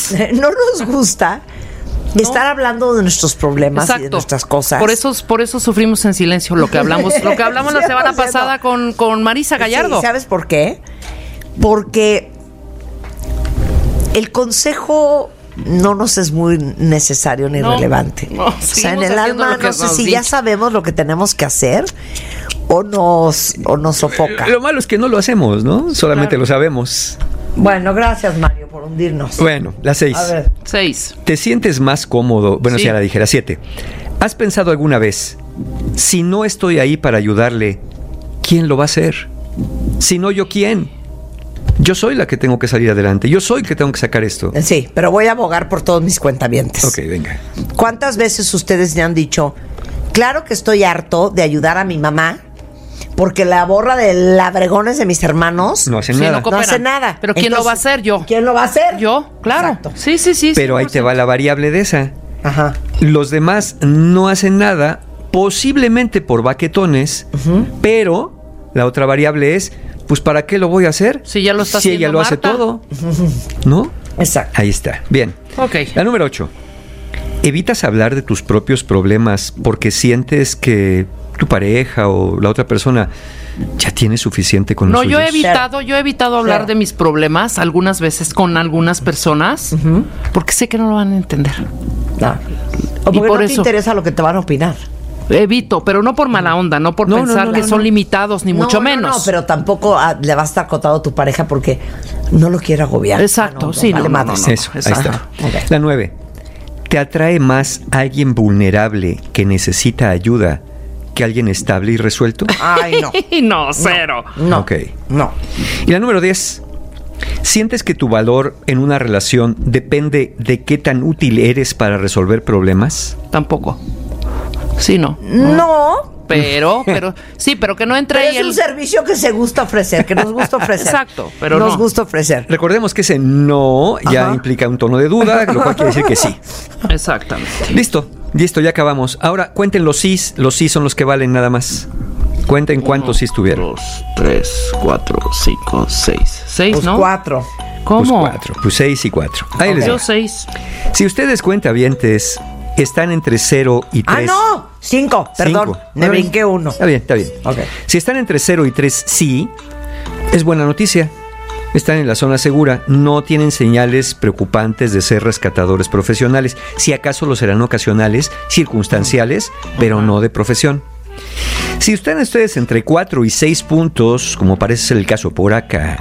No nos gusta estar hablando de nuestros problemas. Exacto. Y de nuestras cosas. Por eso sufrimos en silencio lo que hablamos la semana pasada con Marisa Gallardo. Sí, ¿sabes por qué? Porque el consejo no nos es muy necesario ni relevante. No, o sea, en el alma no sé si ya sabemos lo que tenemos que hacer o nos sofoca. Lo malo es que no lo hacemos, ¿no? Solamente lo sabemos. Bueno, gracias, Mario, por hundirnos. Bueno, la 6. A ver. 6. ¿Te sientes más cómodo? Bueno, sí, ya la dije, la 7. ¿Has pensado alguna vez, si no estoy ahí para ayudarle, ¿quién lo va a hacer? Si no, ¿yo quién? Yo soy la que tengo que salir adelante. Yo soy el que tengo que sacar esto. Sí, pero voy a abogar por todos mis cuentavientes. Ok, venga. ¿Cuántas veces ustedes me han dicho, claro que estoy harto de ayudar a mi mamá, porque la borra de labregones de mis hermanos no hacen nada? No hace nada. Pero ¿quién lo va a hacer? Yo. ¿Quién lo va a hacer? Yo, claro. Exacto. Sí. Pero 100%. Ahí te va la variable de esa. Ajá. Los demás no hacen nada, posiblemente por baquetones, pero la otra variable es, pues ¿para qué lo voy a hacer? Si ya lo está haciendo Si ella lo hace Marta. todo, ¿no? Exacto. Ahí está. Bien. Ok. La número 8. ¿Evitas hablar de tus propios problemas porque sientes que tu pareja o la otra persona ya tiene suficiente con los suyos? Yo he evitado hablar de mis problemas algunas veces con algunas personas porque sé que no lo van a entender. No. O porque no te interesa lo que te van a opinar. Evito, pero no por mala onda, no por pensar que son limitados, ni mucho menos. No, pero tampoco le va a estar acotado a tu pareja porque no lo quiere agobiar. Exacto, sí, vale madres. Eso, ahí está. Okay. La 9. ¿Te atrae más alguien vulnerable que necesita ayuda que alguien estable y resuelto? Ay, no. No, cero. No. Ok. No. Y la número 10. ¿Sientes que tu valor en una relación depende de qué tan útil eres para resolver problemas? Tampoco. Sí, no. No. Pero sí, pero que no entre pero ahí. Es un servicio que se gusta ofrecer, que nos gusta ofrecer. Exacto, pero nos gusta ofrecer. Recordemos que ese no ya implica un tono de duda, lo cual quiere decir que sí. Exactamente. Listo, ya acabamos. Ahora cuenten los sís son los que valen nada más. Cuenten cuántos sís tuvieron. 2, 3, 4, 5, 6. 6, pues ¿no? 4. ¿Cómo? Pues 4, pues 6 y 4. Ahí les va. Yo 6. Si ustedes cuentavientes están entre 0 y 3. ¡Ah, no! 5, perdón. Me brinqué 1. Está bien. Okay. Si están entre 0 y 3, sí, es buena noticia. Están en la zona segura. No tienen señales preocupantes de ser rescatadores profesionales. Si acaso lo serán ocasionales, circunstanciales, pero no de profesión. Si están ustedes entre 4 y 6 puntos, como parece ser el caso por acá,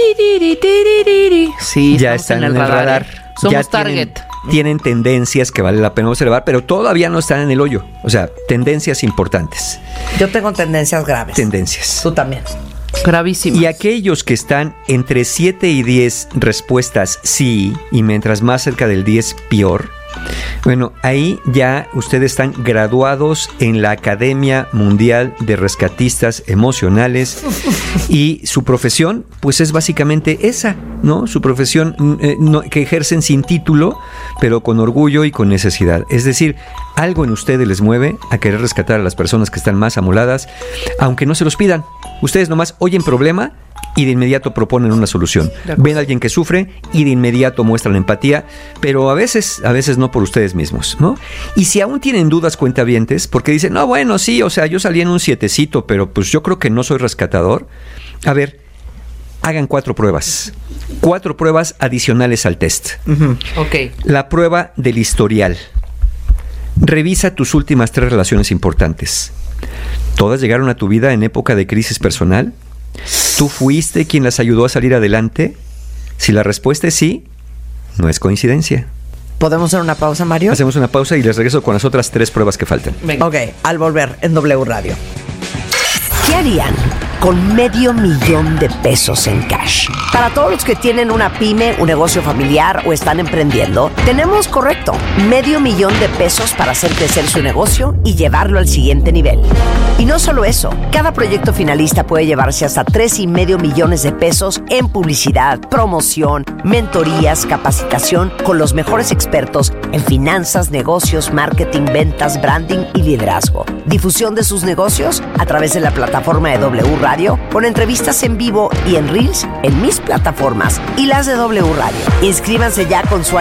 sí, ya están en el radar. Somos ya target. Tienen tendencias que vale la pena observar, pero todavía no están en el hoyo. O sea, tendencias importantes. Yo tengo tendencias graves. Tendencias. Tú también. Gravísimas. Y aquellos que están entre 7 y 10 respuestas sí, y mientras más cerca del 10, peor. Bueno, ahí ya ustedes están graduados en la Academia Mundial de Rescatistas Emocionales y su profesión, pues es básicamente esa, ¿no? Su profesión que ejercen sin título, pero con orgullo y con necesidad. Es decir, algo en ustedes les mueve a querer rescatar a las personas que están más amoladas, aunque no se los pidan. Ustedes nomás oyen problema y de inmediato proponen una solución. Ven a alguien que sufre y de inmediato muestran empatía, pero a veces no por ustedes mismos, ¿no? Y si aún tienen dudas, cuentavientes, porque dicen, no, bueno, sí, o sea, yo salí en un 7cito, pero pues yo creo que no soy rescatador. A ver, hagan 4 pruebas. 4 pruebas adicionales al test. Ok. La prueba del historial. Revisa tus últimas 3 relaciones importantes. ¿Todas llegaron a tu vida en época de crisis personal? ¿Tú fuiste quien las ayudó a salir adelante? Si la respuesta es sí, no es coincidencia. ¿Podemos hacer una pausa, Mario? Hacemos una pausa y les regreso con las otras 3 pruebas que faltan. Venga. Ok, al volver en W Radio. ¿Qué harían con $500,000 en cash? Para todos los que tienen una pyme, un negocio familiar o están emprendiendo, tenemos correcto $500,000 para hacer crecer su negocio y llevarlo al siguiente nivel. Y no solo eso, cada proyecto finalista puede llevarse hasta $3.5 millones en publicidad, promoción, mentorías, capacitación con los mejores expertos en finanzas, negocios, marketing, ventas, branding y liderazgo. Difusión de sus negocios a través de la plataforma de W Radio, con entrevistas en vivo y en Reels en mis plataformas y las de W Radio. Inscríbanse ya con su